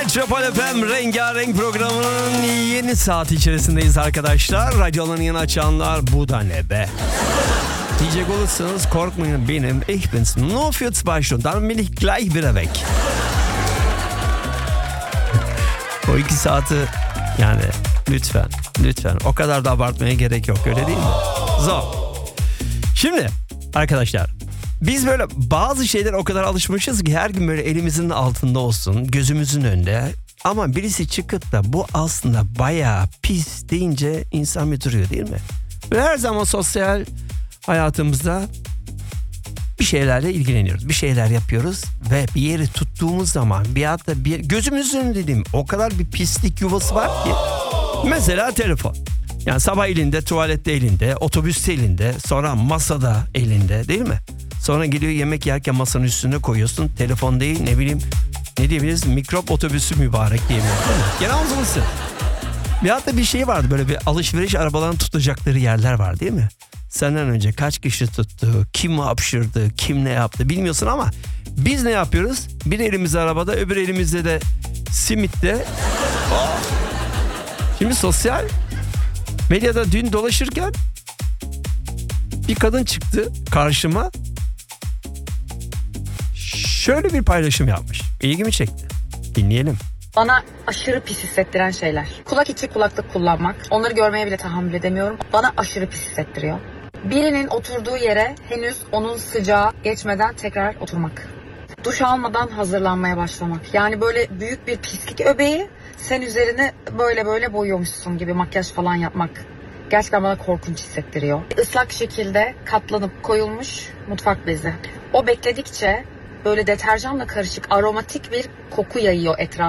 Metropol FM rengarenk programının yeni saat içerisindeyiz arkadaşlar. Radyolarını yeni açanlar, bu da ne be? Diyecek olursanız korkmayın, benim ich bin's nur für 2 Stunden, dann bin ich gleich wieder weg. O 2 saati yani lütfen o kadar da abartmaya gerek yok, öyle değil mi? Zor. Şimdi arkadaşlar, biz böyle bazı şeyler o kadar alışmışız ki her gün böyle elimizin altında olsun, gözümüzün önünde. Ama birisi çıkıp da bu aslında bayağı pis deyince insan bir duruyor, değil mi? Ve her zaman sosyal hayatımızda bir şeylerle ilgileniyoruz. Bir şeyler yapıyoruz ve bir yeri tuttuğumuz zaman gözümüzün önünde dediğim o kadar bir pislik yuvası var ki. Mesela telefon. Yani sabah elinde, tuvalette elinde, otobüste elinde, sonra masada elinde, değil mi? Sonra geliyor yemek yerken masanın üstüne koyuyorsun. Telefon değil, ne diyebiliriz? Mikrop otobüsü mübarek diyebiliriz. Gene ağzımızsın. Bir hatta bir şey vardı, böyle bir alışveriş arabalarını tutacakları yerler var, değil mi? Senden önce kaç kişi tuttu, kim hapşırdı, kim ne yaptı bilmiyorsun ama biz ne yapıyoruz? Bir elimiz arabada, öbür elimizde de simitte. Şimdi sosyal medyada dün dolaşırken bir kadın çıktı karşıma. Şöyle bir paylaşım yapmış. İlgimi çekti. Dinleyelim. Bana aşırı pis hissettiren şeyler. Kulak içi kulaklık kullanmak. Onları görmeye bile tahammül edemiyorum. Bana aşırı pis hissettiriyor. Birinin oturduğu yere henüz onun sıcağı geçmeden tekrar oturmak. Duş almadan hazırlanmaya başlamak. Yani böyle büyük bir pislik öbeği sen üzerine böyle boyuyormuşsun gibi makyaj falan yapmak. Gerçekten bana korkunç hissettiriyor. Islak şekilde katlanıp koyulmuş mutfak bezi. O bekledikçe böyle deterjanla karışık aromatik bir koku yayıyor etrafa.